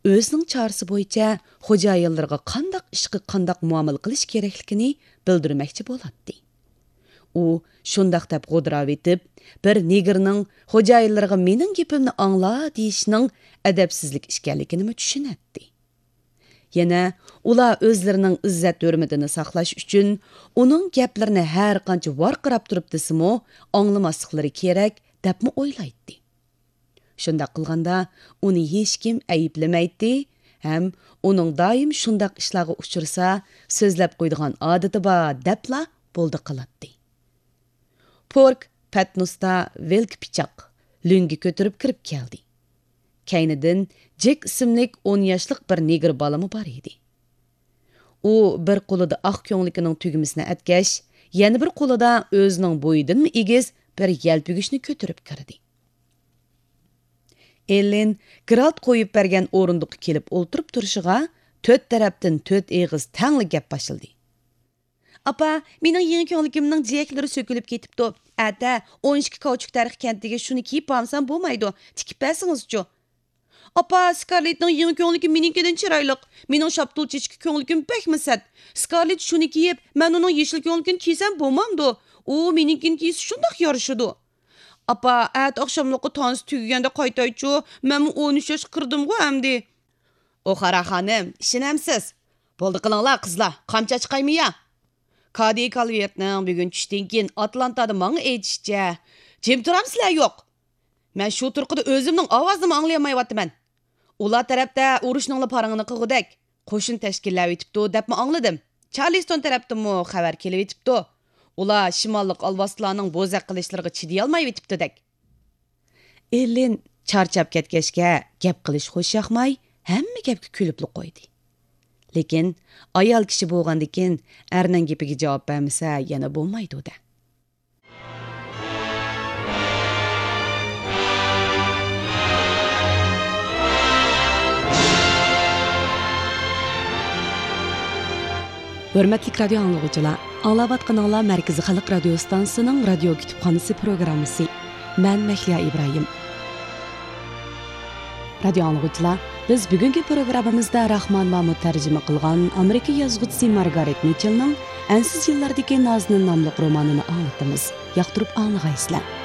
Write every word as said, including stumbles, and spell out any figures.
o'zining chorasi bo'yicha xo'jayinlarga qandaq ishqi qandaq muomala qilish kerakligini bildirmoqchi bo'ladi. U shundaq deb g'o'dirab etib, bir negerning xo'jayinlarga mening gapimni angla deyishning adabsizlik ekanligini tushunadi. Yana ular o'zlarining izzat hurmatini saqlash uchun uning gaplarini har qancha varqirab turib desimi, anglamasliklari kerak debmi o'ylaydi. Shundaq qilganda uni hech kim ayblamaydi, ham uning doim shundaq ishlarga uchirsa, so'zlab qo'ydigan odati bor debla bo'ldi qiladi. Pork Patnusda velk pichoq lungi ko'tarib kirib keldi. Kaynidan Jack ismlik o'n yoshlik bir neger balami bor edi. U bir qo'lida oq ko'nglikining tugmasini atgash, yana bir qo'lida o'zining bo'yidan egiz bir yalpigishni ko'tarib kirdi. Ellen Geralt qo'yib bergan o'rindiqqa kelib o'ltirib turishiga to'rt tarafdan to'rt eg'iz tangli gap boshladi. Apa, mening yangi ko'nglimning jiyaklari so'kilib ketibdi. Ata, o'n ikki kauchuk tarix kentiga shuni kiyib olsam bo'lmaydi. Tikib bersingiz-chi. Apa, Scarlettning yangi ko'ngligi meninkidan chiroyliq. Mening shaptul chechki ko'nglim bekmasat. Scarlett shuni kiyib, men uning yeshil ko'ngligini kiysam bo'lmamdi. U meninkini kiysa shundoq yorishadi. Apa, at oqshomliqqa tansi tugaganda qaytaychu, men o'n uch yosh qirdim-ku amdi. O xara xonim, ishinamsiz. Bo'ldi qilinglar qizlar, qamcha chiqaymiya. Kadi Calvertning bugun tushdan keyin Atlantada menga aytishicha, jim turamsizlar yo'q. Men shu turqida o'zimning ovozimni anglayolmayapman. Ular tarafda urushning parangini qilgudak, qo'shin tashkillab etibdi debmi angladim. Charleston tarafdami xabar kelib etibdi. Ular shimollik alvoslarning bo'zaq qilishlariga chiday olmay etibdi-dak. Ellen charchab ketgachga gap qilish xo'sh yoqmay, hamma gapga kulib qo'ydi. Lekin ayol kishi bo'lgandan keyin erning gapiga javob bermasa yana bo'lmaydi-da. Hörmətli radio anlıqçılar, anlavatqanlar Mərkəzi Xalq Radio Stansiyasının radio kütüpxanası proqramısı. Mən Məhliya İbrahim. Radio anlıqçılar, biz bugünkü proqramımızda Rahman Mahmud tərcümə qılğan Amerika yazğıçısı Margaret Mitchell'ның Ensiz yıllardaki Nazının namlıq romanını anlatımız. Yaqtırıb anlığaysızlar.